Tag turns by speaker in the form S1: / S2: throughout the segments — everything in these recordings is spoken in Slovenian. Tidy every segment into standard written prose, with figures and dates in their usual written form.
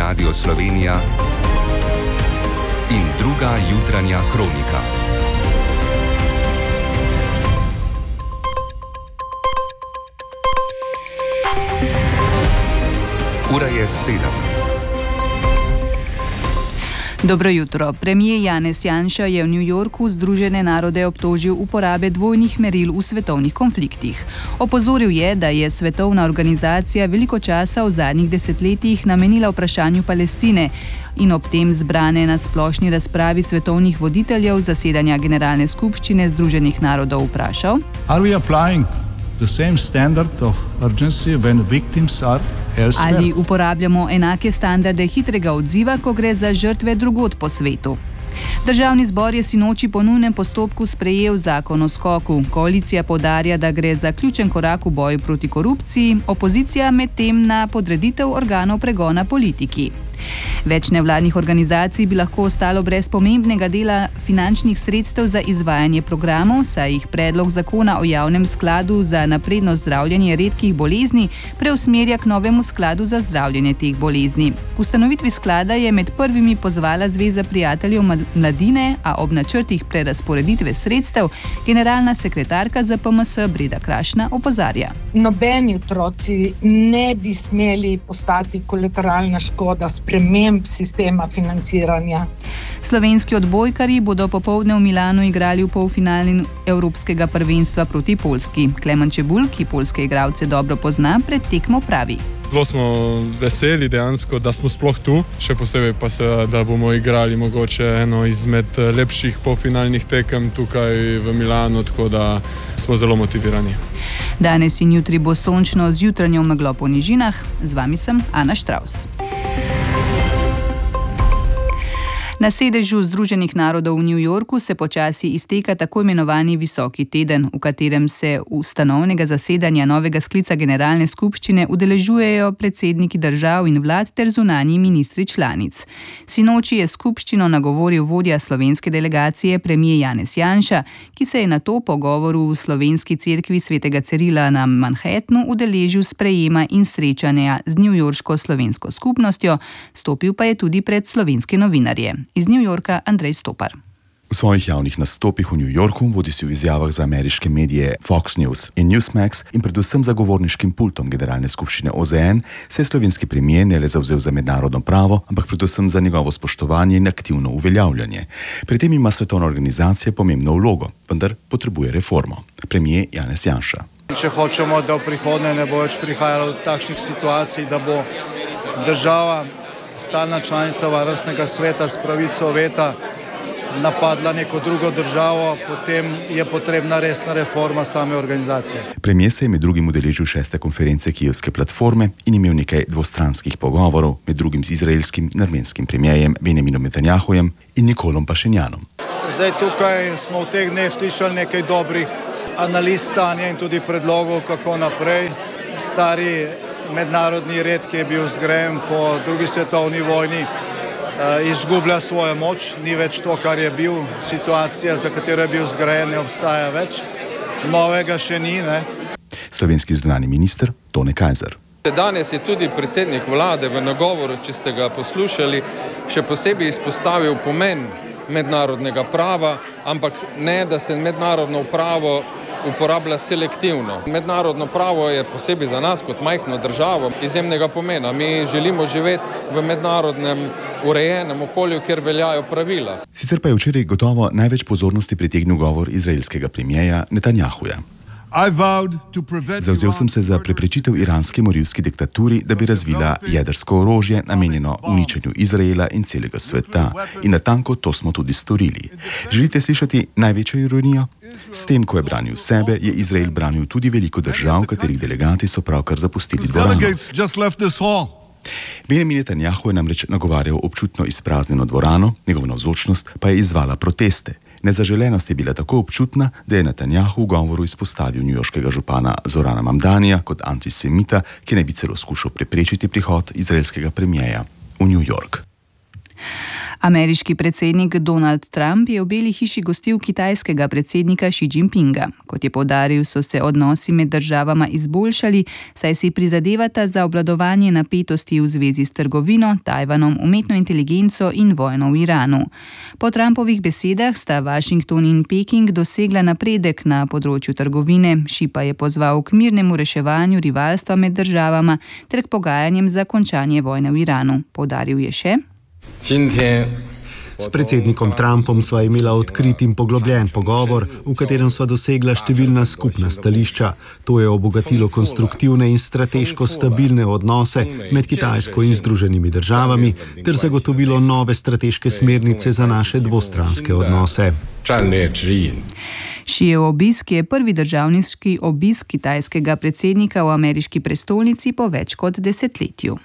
S1: Radio Slovenija in druga jutranja kronika. Ura je 7.
S2: Dobro jutro. Premijer Janez Janša je v New Yorku Združene narode obtožil uporabe dvojnih meril v svetovnih konfliktih. Opozoril je, da je svetovna organizacija veliko časa v zadnjih desetletjih namenila vprašanju Palestine in ob tem zbrane na splošni razpravi svetovnih voditeljev zasedanja Generalne skupščine Združenih narodov vprašal: Ali uporabljamo enake standarde hitrega odziva, ko gre za žrtve drugod po svetu? Državni zbor je sinoči po nujnem postopku sprejel zakon o skoku. Koalicija poudarja, da gre za ključen korak v boju proti korupciji, opozicija medtem na podreditev organov pregona politiki. Več nevladnih organizacij bi lahko ostalo brez pomembnega dela finančnih sredstev za izvajanje programov, saj jih predlog zakona o javnem skladu za napredno zdravljenje redkih bolezni preusmerja k novemu skladu za zdravljenje teh bolezni. K ustanovitvi sklada je med prvimi pozvala Zveza prijateljev mladine, a ob načrtih prerazporeditve sredstev generalna sekretarka ZPMS Breda Krašna opozarja:
S3: Nobeni otroci ne bi smeli postati kolateralna škoda sprememb sistema financiranja.
S2: Slovenski odbojkarji bodo popoldne v Milanu igrali v polfinali Evropskega prvenstva proti Poljski. Klemen Čebulj, ki poljske igralce dobro pozna, pred tekmo pravi:
S4: Zelo smo veseli dejansko, da smo sploh tu, še posebej pa se, da bomo igrali mogoče eno izmed lepših polfinalnih tekem tukaj v Milanu, tako da smo zelo motivirani.
S2: Danes in jutri bo sončno z jutranjo meglo po nižinah. Z vami sem Ana Štravs. Na sedežu Združenih narodov v New Yorku se počasi izteka tako imenovani visoki teden, v katerem se ustanovnega zasedanja novega sklica Generalne skupščine udeležujejo predsedniki držav in vlad ter zunanji ministri članic. Sinoči je skupščino nagovoril vodja slovenske delegacije premijer Janez Janša, ki se je na to pogovoru v slovenski cerkvi svetega Cirila na Manhattnu udeležil sprejema in srečanja z newyorško slovensko skupnostjo, stopil pa je tudi pred slovenske novinarje. Iz New Yorka Andrej Stopar.
S5: V svojih javnih nastopih v New Yorku, bodisi v izjavah za ameriške medije Fox News in Newsmax in predvsem za govorniškim pultom Generalne skupščine OZN, se je slovenski premijer ne le zavzel za mednarodno pravo, ampak predvsem za njegovo spoštovanje in aktivno uveljavljanje. Pri tem ima svetovna organizacija pomembno vlogo, vendar potrebuje reformo. Premijer Janez Janša.
S6: Če hočemo, da v prihodnje ne bo več prihajalo do takšnih situacij, da bo država, stalna članica Varnostnega sveta s pravico veta napadla neko drugo državo, potem je potrebna resna reforma same organizacije.
S5: Premijer se je med drugim udeležil 6. konference Kijevske platforme in imel nekaj dvostranskih pogovorov, med drugim z izraelskim in armenskim premijerjem Benjaminom Netanjahujem in Nikolom Pašinjanom.
S6: Zdaj tukaj smo v teh dneh slišali nekaj dobrih analiz stanja in tudi predlogov, kako naprej. Stari mednarodni red, ki je bil zgrajen po drugi svetovni vojni, izgublja svojo moč, ni več to, kar je bil. Situacija, za katero je bil zgrajen, ne obstaja več. Novega še ni, ne?
S5: Slovenski zunanji minister Tone Kajzer.
S7: Danes je tudi predsednik vlade v nagovoru, če ste ga poslušali, še posebej izpostavil pomen mednarodnega prava, ampak ne, da se mednarodno pravo uporablja selektivno. Mednarodno pravo je posebej za nas kot majhno državo izjemnega pomena. Mi želimo živeti v mednarodnem urejenem okolju, kjer veljajo pravila.
S5: Sicer pa je včeraj gotovo največ pozornosti pritegnil govor izraelskega premijeja Netanjahuja. Zavzel sem se za preprečitev iranske morilski diktaturi, da bi razvila jedrsko orožje namenjeno uničenju Izraela in celega sveta. In natanko to smo tudi storili. Želite slišati največjo ironijo? S tem, ko je branil sebe, je Izrael branil tudi veliko držav, katerih delegati so pravkar zapustili dvorano. Benjamin Netanjahu je namreč nagovarjal občutno izpraznjeno dvorano, njegova navzočnost pa je izzvala proteste. Nezaželenost je bila tako občutna, da je Netanjahu v govoru izpostavil newyorškega župana Zorana Mamdanija kot antisemita, ki naj bi celo skušal preprečiti prihod izraelskega premijeja v New York.
S2: Ameriški predsednik Donald Trump je v Beli hiši gostil kitajskega predsednika Xi Jinpinga. Kot je poudaril, so se odnosi med državama izboljšali, saj si prizadevata za obvladovanje napetosti v zvezi s trgovino, Tajvanom, umetno inteligenco in vojno v Iranu. Po Trumpovih besedah sta Washington in Peking dosegla napredek na področju trgovine, Xi pa je pozval k mirnemu reševanju rivalstva med državama ter k pogajanjem za končanje vojne v Iranu. Poudaril je še:
S8: S predsednikom Trumpom sva imela odkrit in poglobljen pogovor, v katerem sva dosegla številna skupna stališča. To je obogatilo konstruktivne in strateško stabilne odnose med Kitajsko in Združenimi državami ter zagotovilo nove strateške smernice za naše dvostranske odnose.
S2: Xijev obisk je prvi državniški obisk kitajskega predsednika v ameriški prestolnici po več kot desetletju.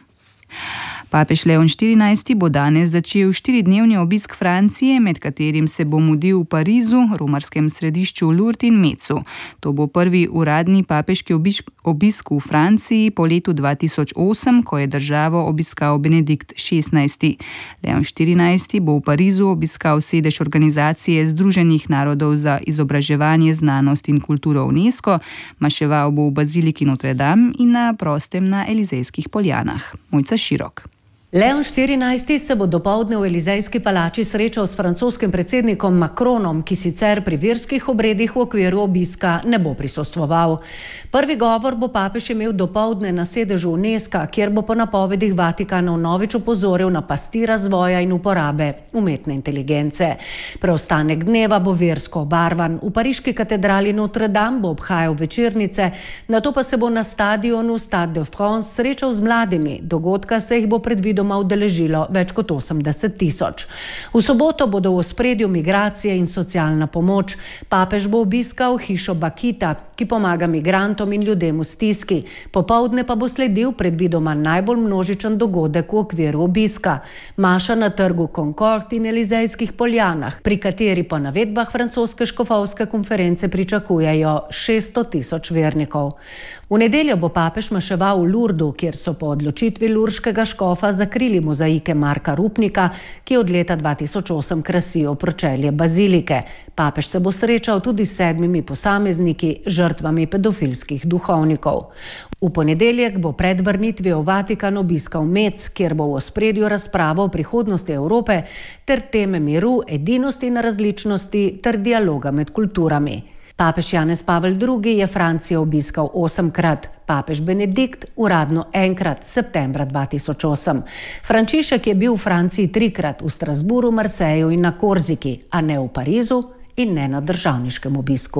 S2: Papež Leon XIV bo danes začel 4-dnevni obisk Francije, med katerim se bo mudil v Parizu, romarskem središču Lourdes in Metzu. To bo prvi uradni papeški obisk v Franciji po letu 2008, ko je državo obiskal Benedikt XVI. Leon XIV bo v Parizu obiskal sedež organizacije Združenih narodov za izobraževanje, znanost in kulturo UNESCO, maševal bo v baziliki Notre Dame in na prostem na Elizejskih poljanah. Mojca Širok.
S9: Leon XIV se bo dopoldne v Elizejski palači srečal s francoskim predsednikom Macronom, ki sicer pri verskih obredih v okviru obiska ne bo prisostvoval. Prvi govor bo papež imel dopoldne na sedežu UNESCO, kjer bo po napovedih Vatikana vnovič opozoril na pasti razvoja in uporabe umetne inteligence. Preostanek dneva bo versko obarvan. V pariški katedrali Notre Dame bo obhajal večernice, nato pa se bo na stadionu Stade de France srečal z mladimi. Dogodka se jih bo predvidoma udeležilo več kot 80 000. V soboto bodo v ospredju migracije in socialna pomoč. Papež bo obiskal hišo Bakita, ki pomaga migrantom in ljudem v stiski. Popoldne pa bo sledil predvidoma najbolj množičen dogodek v okviru obiska. Maša na trgu Concord in Elizejskih poljanah, pri kateri po navedbah francoske škofovske konference pričakujejo 600 000 vernikov. V nedeljo bo papež maševal v Lourdu, kjer so po odločitvi lurškega škofa zakrili mozaike Marka Rupnika, ki od leta 2008 krasijo pročelje bazilike. Papež se bo srečal tudi s 7 posamezniki, žrtvami pedofilskih duhovnikov. V ponedeljek bo pred vrnitvijo v Vatikan obiskal Metz, kjer bo v ospredju razprava o prihodnosti Evrope ter teme miru, edinosti in različnosti ter dialoga med kulturami. Papež Janez Pavel II je Francijo obiskal 8-krat, papež Benedikt uradno 1-krat, septembra 2008. Frančišek je bil v Franciji 3-krat, v Strasburu, Marseju in na Korziki, a ne v Parizu in ne na državniškem obisku.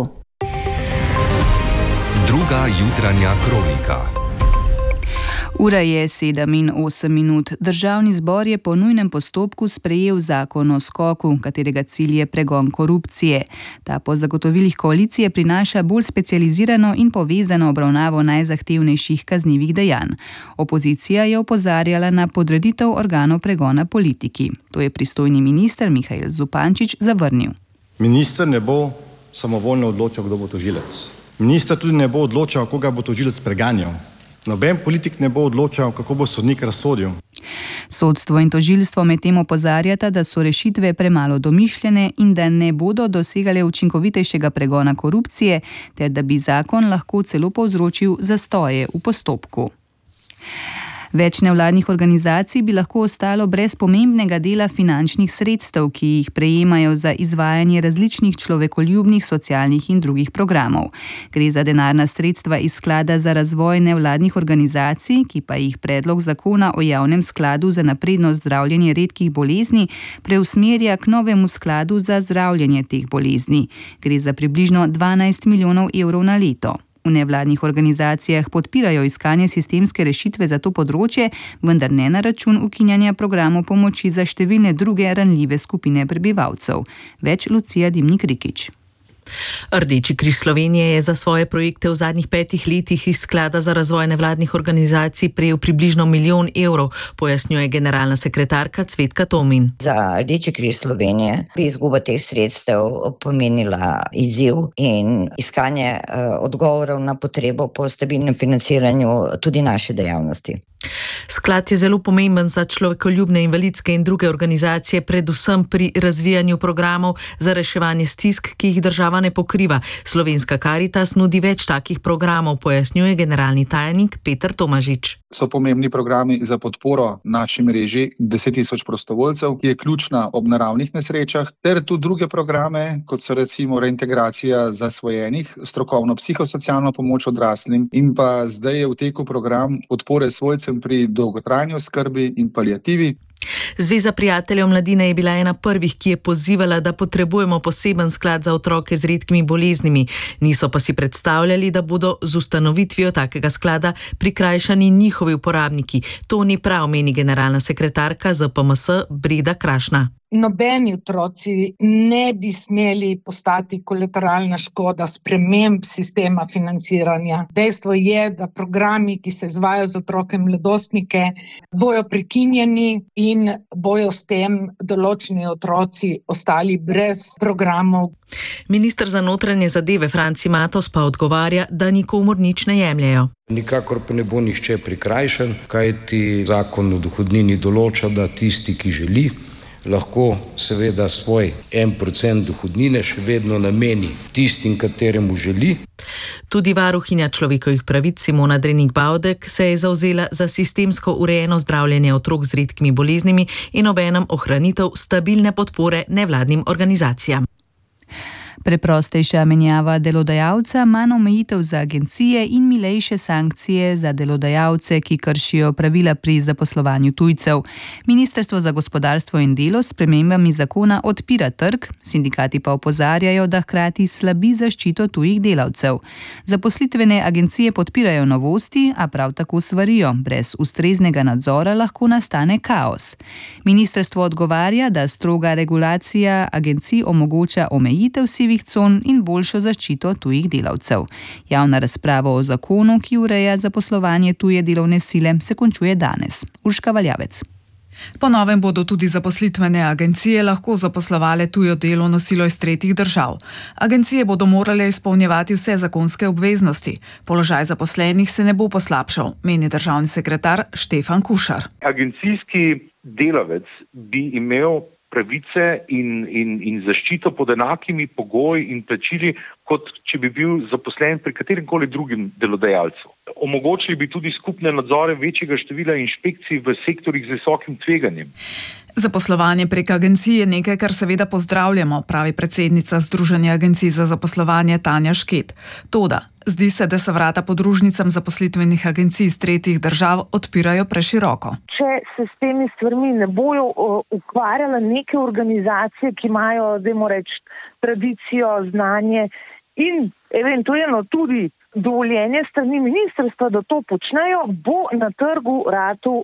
S1: Druga jutranja kronika.
S2: Ura je 7:08. Državni zbor je po nujnem postopku sprejel zakon o skoku, katerega cilj je pregon korupcije. Ta po zagotovilih koalicije prinaša bolj specializirano in povezano obravnavo najzahtevnejših kaznivih dejanj. Opozicija je opozarjala na podreditev organov pregona politiki. To je pristojni minister Mihael Zupančič zavrnil.
S10: Minister ne bo samovoljno odločal, kdo bo tožilec. Minister tudi ne bo odločal, koga bo tožilec preganjal. Noben politik ne bo odločal, kako bo sodnik razsodil.
S2: Sodstvo in tožilstvo medtem opozarjata, da so rešitve premalo domišljene in da ne bodo dosegale učinkovitejšega pregona korupcije, ter da bi zakon lahko celo povzročil zastoje v postopku. Več nevladnih organizacij bi lahko ostalo brez pomembnega dela finančnih sredstev, ki jih prejemajo za izvajanje različnih človekoljubnih, socialnih in drugih programov. Gre za denarna sredstva iz sklada za razvoj nevladnih organizacij, ki pa jih predlog zakona o javnem skladu za napredno zdravljenje redkih bolezni preusmerja k novemu skladu za zdravljenje teh bolezni. Gre za približno 12 milijonov evrov na leto. V nevladnih organizacijah podpirajo iskanje sistemske rešitve za to področje, vendar ne na račun ukinjanja programov pomoči za številne druge ranljive skupine prebivalcev. Več Lucija Dimnik-Rikić.
S11: Rdeči križ Slovenije je za svoje projekte v zadnjih 5 letih iz sklada za razvoj nevladnih organizacij prejel približno 1 milijon evrov, pojasnjuje generalna sekretarka Cvetka Tomin.
S12: Za Rdeči križ Slovenije bi izguba teh sredstev pomenila izziv in iskanje odgovorov na potrebo po stabilnem financiranju tudi naše dejavnosti.
S11: Sklad je zelo pomemben za človekoljubne, invalidske in druge organizacije, predvsem pri razvijanju programov za reševanje stisk, ki jih država ne pokriva. Slovenska Karitas nudi več takih programov, pojasnjuje generalni tajnik Peter Tomažič.
S13: So pomembni programi za podporo naši mreži 10 000 prostovoljcev, ki je ključna ob naravnih nesrečah, ter tudi druge programe, kot so recimo reintegracija zasvojenih, strokovno psihosocialno pomoč odraslim in pa zdaj je v teku program podpore svojcem pri dolgotrajni oskrbi in paliativi.
S11: Zveza prijateljev mladine je bila ena prvih, ki je pozivala, da potrebujemo poseben sklad za otroke z redkimi boleznimi. Niso pa si predstavljali, da bodo z ustanovitvijo takega sklada prikrajšani njihovi uporabniki. To ni prav, meni generalna sekretarka ZPMS Breda Krašna.
S3: Nobeni otroci ne bi smeli postati kolateralna škoda sprememb sistema financiranja. Dejstvo je, da programi, ki se izvajajo za otroke in mladostnike, bojo prekinjeni in bojo s tem določeni otroci ostali brez programov.
S11: Minister za notranje zadeve Franci Matos pa odgovarja, da nikomur nič ne jemljejo.
S14: Nikakor pa ne bo nihče prikrajšan, kajti zakon o dohodnini določa, da tisti, ki želi, lahko seveda svoj 1% dohodnine še vedno nameni tistim, kateremu želi.
S11: Tudi varuhinja človekovih pravic Simona Drenik-Bavdek se je zavzela za sistemsko urejeno zdravljenje otrok z redkimi boleznimi in obenem ohranitev stabilne podpore nevladnim organizacijam.
S2: Preprostejša menjava delodajalca, manj omejitev za agencije in milejše sankcije za delodajalce, ki kršijo pravila pri zaposlovanju tujcev. Ministrstvo za gospodarstvo in delo s spremembami zakona odpira trg, sindikati pa opozarjajo, da hkrati slabi zaščito tujih delavcev. Zaposlitvene agencije podpirajo novosti, a prav tako svarijo, brez ustreznega nadzora lahko nastane kaos. Ministrstvo odgovarja, da stroga regulacija agencij omogoča omejitev sivih con in boljšo zaščito tujih delavcev. Javna razprava o zakonu, ki ureja zaposlovanje tuje delovne sile, se končuje danes. Urška Valjavec.
S15: Po novem bodo tudi zaposlitvene agencije lahko zaposlovale tujo delovno silo iz tretjih držav. Agencije bodo morale izpolnjevati vse zakonske obveznosti. Položaj zaposlenih se ne bo poslabšal, meni državni sekretar Štefan Kušar.
S16: Agencijski delavec bi imel pravice in zaščito pod enakimi pogoji in plačili, kot če bi bil zaposlen pri kateremkoli drugim delodajalcu. Omogočili bi tudi skupne nadzore večjega števila inšpekcij v sektorjih z visokim tveganjem.
S15: Zaposlovanje prek agencij je nekaj, kar seveda pozdravljamo, pravi predsednica Združenja agencij za zaposlovanje Tanja Šket. Toda, zdi se, da se vrata podružnicam zaposlitvenih agencij iz tretjih držav odpirajo preširoko.
S17: Če se s temi stvarmi ne bojo ukvarjale neke organizacije, ki imajo, dajmo reči, tradicijo, znanje in eventualno tudi dovoljenje strani ministrstva, da to počnejo, bo na trgu ratal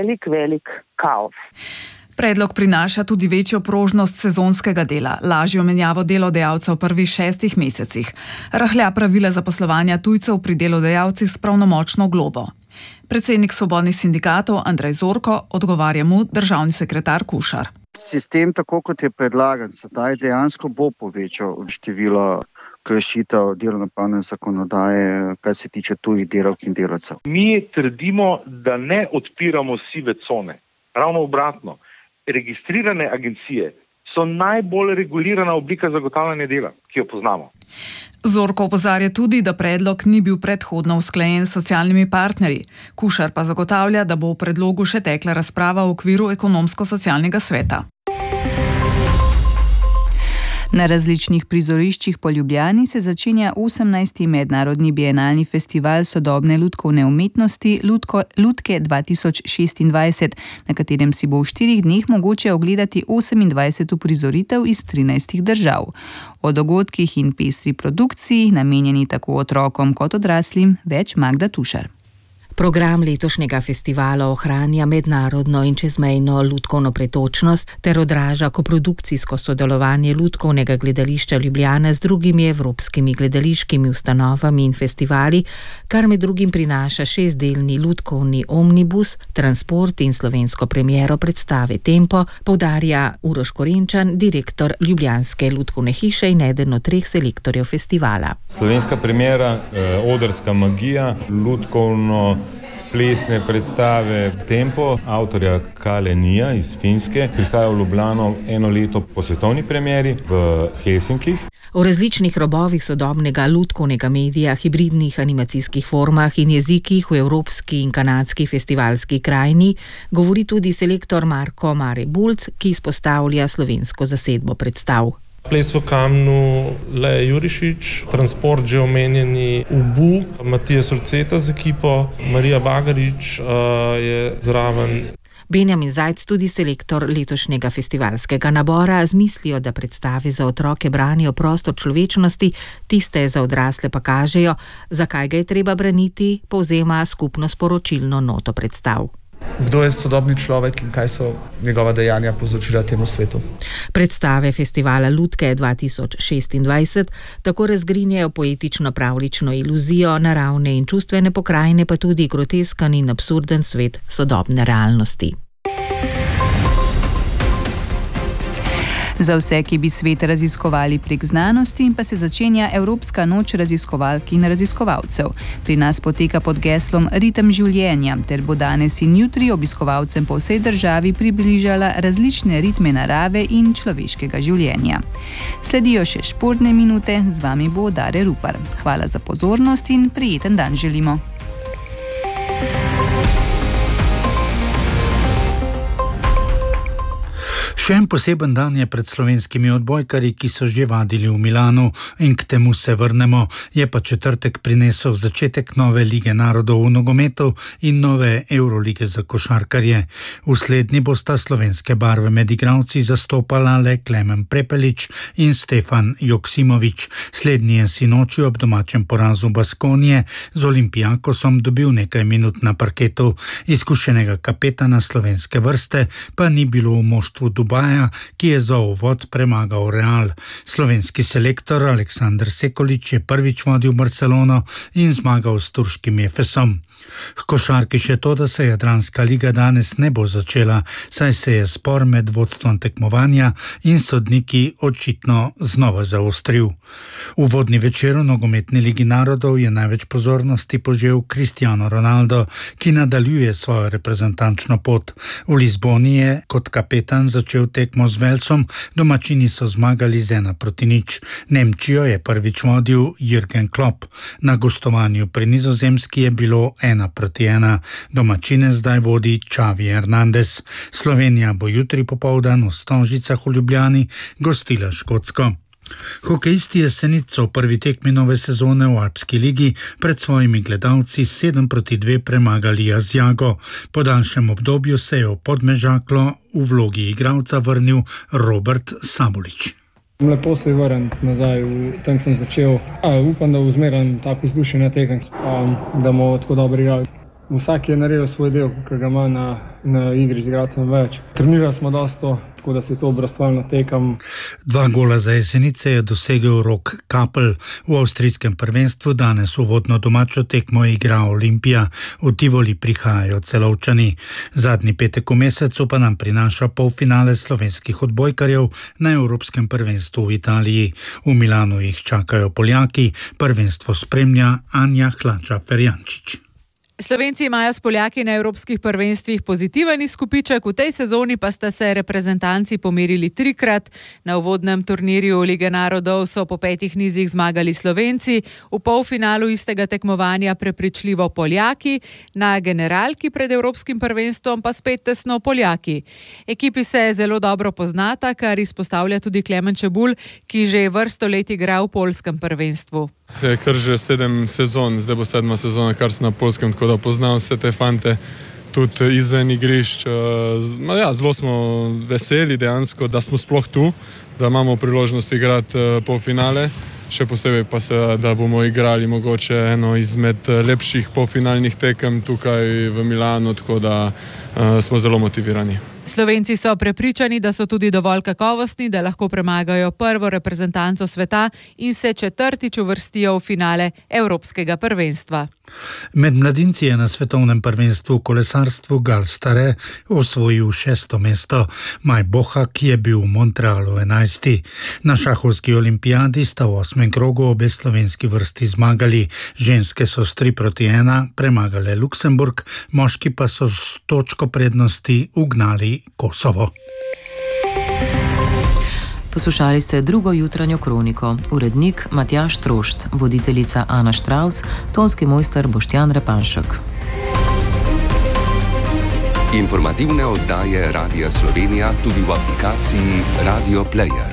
S17: velik kaos.
S15: Predlog prinaša tudi večjo prožnost sezonskega dela, lažjo menjavo delodajalcev v prvih 6 mesecih, rahlja pravila zaposlovanja tujcev pri delodajalcih s pravnomočno globo. Predsednik svobodnih sindikatov Andrej Zorko odgovarja mu državni sekretar Kušar.
S18: Sistem, tako kot je predlagan sedaj, dejansko bo povečal število kršitev delovnopravne zakonodaje, kar se tiče tujih delavk in delavcev.
S16: Mi trdimo, da ne odpiramo sive cone. Ravno obratno. Registrirane agencije so najbolj regulirana oblika zagotavljanja dela, ki jo poznamo.
S15: Zorko opozarja tudi, da predlog ni bil predhodno usklajen s socialnimi partnerji. Kušar pa zagotavlja, da bo v predlogu še tekla razprava v okviru ekonomsko-socialnega sveta.
S2: Na različnih prizoriščih po Ljubljani se začenja 18. mednarodni bienalni festival sodobne lutkovne umetnosti Lutke 2026, na katerem si bo v 4 dneh mogoče ogledati 28 uprizoritev iz 13 držav. O dogodkih in pestri produkciji, namenjeni tako otrokom kot odraslim, več Magda Tušar.
S19: Program letošnjega festivala ohranja mednarodno in čezmejno lutkovno pretočnost ter odraža koprodukcijsko sodelovanje Lutkovnega gledališča Ljubljana z drugimi evropskimi gledališkimi ustanovami in festivali, kar med drugim prinaša 6-delni lutkovni omnibus, transport in slovensko premiero predstave Tempo, poudarja Uroš Korenčan, direktor Ljubljanske lutkovne hiše in eden od 3 selektorjev festivala.
S20: Slovenska premiera, odrska magija, lutkovno plesne predstave Tempo avtorja Kalenija iz Finske. Prihaja v Ljubljano eno leto po svetovni premieri v Helsinkih.
S19: O različnih robovih sodobnega lutkovnega medija, hibridnih animacijskih formah in jezikih v evropski in kanadski festivalski krajini govori tudi selektor Marko Mare-Bulc, ki izpostavlja slovensko zasedbo predstav.
S21: Ples v kamnu, Leja Jurišič, transport že omenjeni Ubu, Matija Solceta z ekipo, Marija Bagarič je zraven.
S19: Benjamin Zajc, tudi selektor letošnjega festivalskega nabora, z mislijo, da predstave za otroke branijo prostor človečnosti, tiste za odrasle pa kažejo, zakaj ga je treba braniti, povzema skupno sporočilno noto predstav.
S22: Kdo je sodobni človek in kaj so njegova dejanja povzročila temu svetu?
S19: Predstave festivala Lutke 2026 tako razgrinjajo poetično-pravlično iluzijo naravne in čustvene pokrajine, pa tudi grotesken in absurden svet sodobne realnosti.
S2: Za vse, ki bi svet raziskovali prek znanosti, pa se začenja Evropska noč raziskovalk in raziskovalcev. Pri nas poteka pod geslom Ritem življenja, ter bo danes in jutri obiskovalcem po vsej državi približala različne ritme narave in človeškega življenja. Sledijo še športne minute, z vami bo Dare Rupar. Hvala za pozornost in prijeten dan želimo.
S23: Še en poseben dan je pred slovenskimi odbojkarji, ki so že vadili v Milanu, in k temu se vrnemo. Je pa četrtek prinesel začetek nove lige narodov v nogometu in nove Eurolige za košarkarje. V slednji bosta slovenske barve med igralci zastopala le Klemen Prepelič in Stefan Joksimovič. Slednji je sinoči ob domačem porazu Baskonije z Olimpijakosom dobil nekaj minut na parketu. Izkušenega kapetana slovenske vrste pa ni bilo v moštvu Dubaja, ki je za uvod premagal Real. Slovenski selektor Aleksandar Sekulič je prvič vodil Barcelono in zmagal s turškim Efesom. H košarki še to, da se Jadranska liga danes ne bo začela, saj se je spor med vodstvom tekmovanja in sodniki očitno znova zaostril. V vodni večer v nogometni ligi narodov je največ pozornosti požel Cristiano Ronaldo, ki nadaljuje svojo reprezentančno pot. V Lizboni je kot kapetan začel tekmo z Velsom, domačini so zmagali z 1-0. Nemčijo je prvič vodil Jürgen Klopp. Na gostovanju pri Nizozemski je bilo 1-1. Domačine zdaj vodi Xavi Hernandez. Slovenija bo jutri popoldan v Stožicah v Ljubljani gostila Škotsko. Hokejisti Jesenic v prvi tekmi nove sezone v Alpski ligi pred svojimi gledalci 7-2 premagali Asiago. Po daljšem obdobju se je v Podmežaklo v vlogi igralca vrnil Robert Sabolič.
S24: Lepo se je vrniti nazaj, tam sem začel. Upam, da bo zmeraj tako vzdušje na tekem, da bomo tako dobro igrali. Vsak je naredil svoj del, ki ga ima na igri z igralcem več. Trenirali smo dosto, tako da se to obrastvalno tekam. 2 gola
S23: za Jesenice je dosegel Rok Kapl. V avstrijskem prvenstvu danes uvodno domačo tekmo igra Olimpija. V Tivoli prihajajo Celovčani. Zadnji petek v mesecu pa nam prinaša polfinale slovenskih odbojkarjev na Evropskem prvenstvu v Italiji. V Milanu jih čakajo Poljaki, prvenstvo spremlja Anja Hlača-Ferjančič.
S25: Slovenci imajo s Poljaki na evropskih prvenstvih pozitiven izkupiček, v tej sezoni pa sta se reprezentanci pomerili 3-krat. Na uvodnem turnirju Lige narodov so po 5 nizih zmagali Slovenci, v polfinalu istega tekmovanja prepričljivo Poljaki, na generalki pred evropskim prvenstvom pa spet tesno Poljaki. Ekipi se zelo dobro poznata, kar izpostavlja tudi Klemen Čebulj, ki že vrsto let igra v poljskem prvenstvu.
S4: Je kar že 7 sezon, zdaj bo 7. sezona, kar sem na Poljskem, tako da poznam vse te fante, tudi izven igrišč. Zelo smo veseli dejansko, da smo sploh tu, da imamo priložnost igrati polfinale, še posebej pa se, da bomo igrali mogoče eno izmed lepših polfinalnih tekem tukaj v Milanu, tako da smo zelo motivirani.
S25: Slovenci so prepričani, da so tudi dovolj kakovostni, da lahko premagajo prvo reprezentanco sveta in se 4. uvrstijo v finale Evropskega prvenstva.
S23: Med mladinci je na svetovnem prvenstvu v kolesarstvu Gal Stare osvojil 6. mesto, Maj Bohak je bil v Montrealu 11. Na šahovski olimpijadi sta v 8. krogu obe slovenski vrsti zmagali. Ženske so s 3-1 premagale Luksemburg, moški pa so s točko prednosti ugnali Kosovo.
S5: Poslušali ste drugo jutranjo kroniko. Urednik Matjaž Trošt, voditeljica Ana Štravs, tonski mojster Boštjan Repanšek.
S1: Informativne oddaje Radia Slovenija tudi v aplikaciji Radio Player.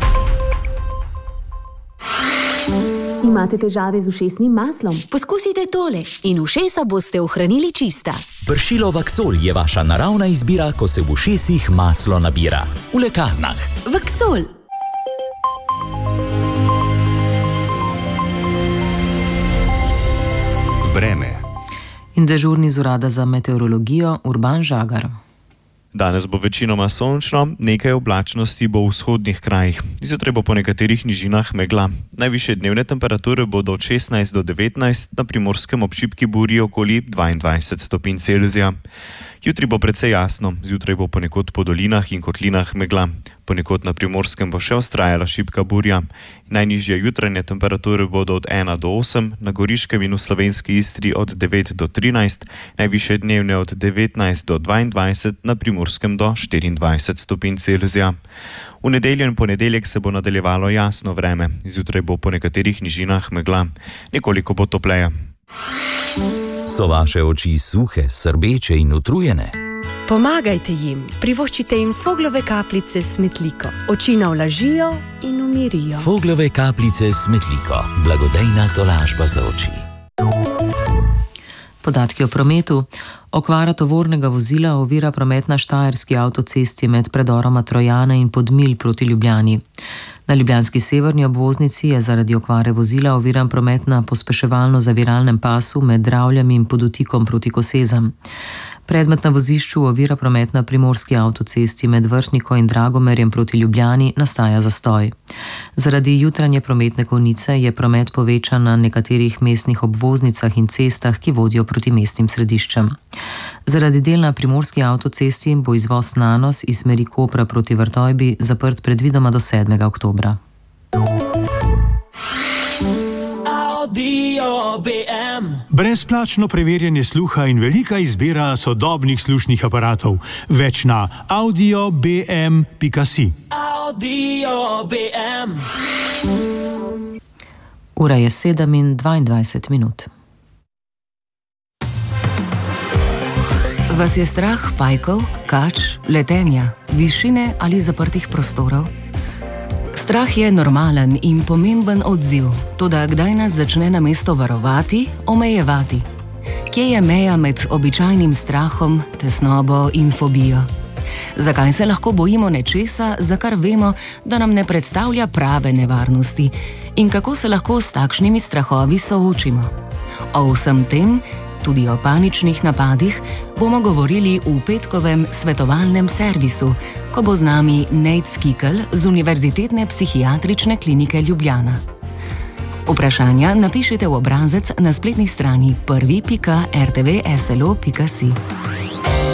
S6: Imate težave z ušesnim maslom? Poskusite tole in ušesa boste ohranili čista.
S7: Pršilo Vaksol je vaša naravna izbira, ko se v ušesih maslo nabira. V lekarnah.
S6: Vaksol.
S1: Vreme.
S5: In dežurni z urada za meteorologijo Urban Žagar.
S8: Danes bo večinoma sončno, nekaj oblačnosti bo v vzhodnih krajih. Zjutraj bo po nekaterih nižinah megla. Najvišje dnevne temperature bodo od 16 do 19, na Primorskem ob šibki burji okoli 22 stopinj Celzija. Jutri bo precej jasno, zjutraj bo ponekod po dolinah in kotlinah megla. Ponekod na Primorskem bo še vztrajala šibka burja. Najnižje jutranje temperature bodo od 1 do 8, na Goriškem in v slovenski Istri od 9 do 13, najvišje dnevne od 19 do 22, na Primorskem do 24 stopinj Celzija. V nedeljo in ponedeljek se bo nadaljevalo jasno vreme, zjutraj bo po nekaterih nižinah megla. Nekoliko bo topleje.
S7: So vaše oči suhe, srbeče in utrujene?
S9: Pomagajte jim, privoščite jim Foglove kapljice s Smetliko. Oči navlažijo in umirijo.
S7: Foglove kapljice s Smetliko. Blagodejna tolažba za oči.
S5: Podatki o prometu. Okvara tovornega vozila ovira promet na štajerski avtocesti med predoroma Trojane in Podmilj proti Ljubljani. Na ljubljanski severni obvoznici je zaradi okvare vozila oviran promet na pospeševalno-zaviralnem pasu med Dravljami in Podutikom proti Kosezam. Predmet na vozišču ovira promet na primorski avtocesti med Vrhniko in Dragomerjem proti Ljubljani nastaja zastoj. Zaradi jutranje prometne konice je promet povečan na nekaterih mestnih obvoznicah in cestah, ki vodijo proti mestnim središčem. Zaradi del na primorski avtocesti bo izvoz Nanos iz smeri Kopra proti Vrtojbi zaprt predvidoma do 7. oktobra.
S26: Audio BM. Brezplačno preverjanje sluha in velika izbira sodobnih slušnih aparatov. Več na audiobm.si. Audio BM.
S5: Ura je 7:22.
S6: Vas je strah pajkov, kač, letenja, višine ali zaprtih prostorov? Strah je normalen in pomemben odziv, toda kdaj nas začne namesto varovati, omejevati? Kje je meja med običajnim strahom, tesnobo in fobijo? Zakaj se lahko bojimo nečesa, za kar vemo, da nam ne predstavlja prave nevarnosti? In kako se lahko s takšnimi strahovi soočimo? O vsem tem, tudi o paničnih napadih, bomo govorili v petkovem svetovalnem servisu, ko bo z nami Nejc Kikel z Univerzitetne psihiatrične klinike Ljubljana. Vprašanja napišite v obrazec na spletni strani prvi.rtvslo.si.